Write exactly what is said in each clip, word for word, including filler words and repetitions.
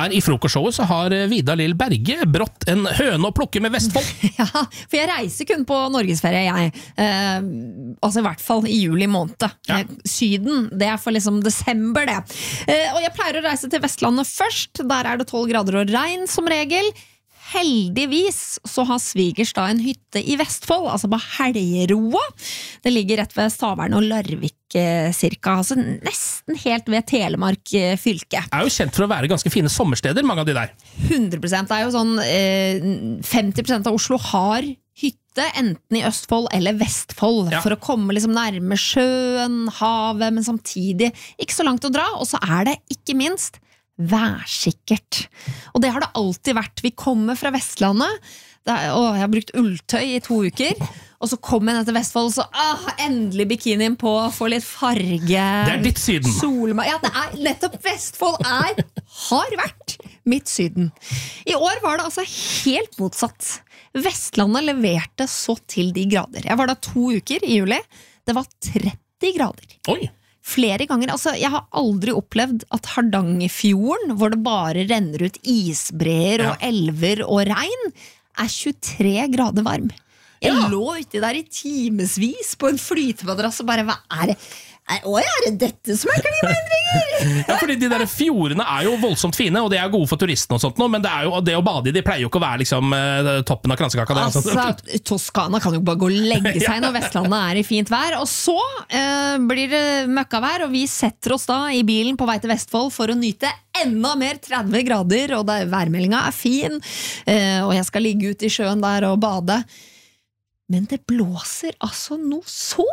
her i frokostshowet så har Vidar Lill Berge brått en høne å plukke med Vestfold. Ja, for jeg reiser kun på Norgesferie, jeg. Eh, altså i hvert fall i juli måned. Ja. Syden, det er for liksom desember, det. Eh, og jeg pleier å reise til Vestlandet først. Der er det tolv grader og regn som regel. Heldigvis så har svigers da en hytte i Vestfold, altså på Helgeroa. Det ligger rett ved Stavern og Larvik cirka, altså nesten helt ved Telemark fylke. Det er jo kjent for å være ganske fine sommersteder, mange av de der. hundre prosent, det er jo sånn eh, femti prosent av Oslo har hytte, enten i Østfold eller Vestfold, ja. For å komme liksom nærme sjøen, havet, men samtidig ikke så langt å dra, og så er det ikke minst værsikkert. Og det har det alltid vært. Vi kommer fra Vestlandet, er, å, jeg har brukt ulltøy i to uker, og så kommer jeg ned til Vestfold, og så ah, endelig bikinien på, får litt farge. Det er ditt syden. Solma. Ja, det er nettopp Vestfold er, har vært mitt syden. I år var det altså helt motsatt. Vestlandet leverte så til de grader. Jeg var da to uker i juli. Det var tretti grader. Oi! Flere ganger, altså jeg har aldri opplevd at Hardangerfjorden, hvor det bare renner ut isbreer og ja. Elver og regn, er tjuetre grader varm. Jeg ja. Lå ute der i timesvis på en flytemadrass og bare, hva er det? Å, er det dette som er klimaendringer? Ja, fordi de der fjordene er jo voldsomt fine, og det er gode for turistene og sånt nå, men det, er jo, det å bade i, de pleier jo ikke å være liksom, toppen av kransekaka. Altså, Toskana kan jo bare gå og legge seg når Vestlandet er i fint vær, og så eh, blir det møkkavær, og vi setter oss da i bilen på vei til Vestfold for å nyte enda mer tretti grader, og der værmeldinga er fin, eh, og jeg skal ligge ute i sjøen der og bade. Men det blåser altså noe så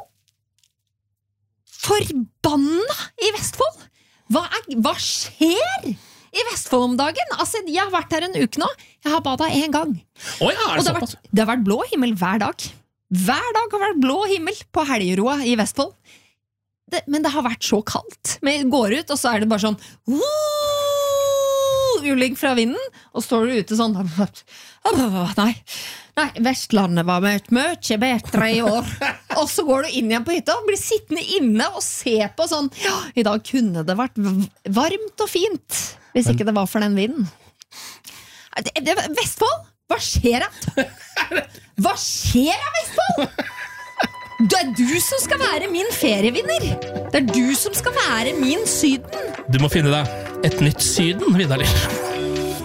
forbanna i Vestfold. Hva, er, hva skjer i Vestfold om dagen? Altså, jeg har vært her en uke nå. Jeg har badet en gang. Oh ja, er det, og det, har vært, det har vært blå himmel hver dag. Hver dag har vært blå himmel på Helgeroa i Vestfold. Det, men det har vært så kaldt. Men går ut, og så er det bare sånn juling fra vinden, og står du ute sånn nei, nei, Vestlandet var mye, mye bedre i år. Og så går du inn igjen på hytta og blir sittende inne og se på sånn, ja, i dag kunne det vært varmt og fint hvis ikke det var for den vinden. Det, det, Vestfold, hva skjer da? Hva skjer da, Vestfold? Det er du som skal være min ferievinner. Det er du som skal være min syden. Du må finne deg et nytt syden, Vidar Lill.